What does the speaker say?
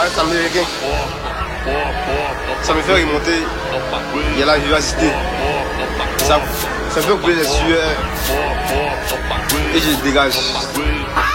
ça me fait ça me fait remonter. Il y a la vivacité. Ça fait couler les sueurs. Et je dégage.